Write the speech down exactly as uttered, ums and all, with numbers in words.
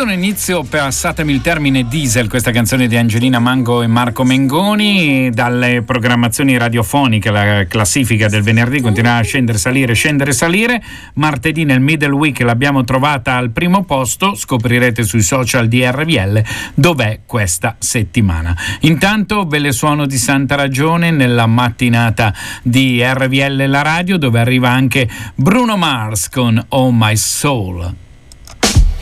avuto un inizio, passatemi il termine, diesel, questa canzone di Angelina Mango e Marco Mengoni. Dalle programmazioni radiofoniche la classifica del venerdì continua a scendere, salire, scendere, salire. Martedì nel middle week l'abbiamo trovata al primo posto, scoprirete sui social di R V L dov'è questa settimana. Intanto ve le suono di santa ragione nella mattinata di R V L La Radio, dove arriva anche Bruno Mars con Oh My Soul.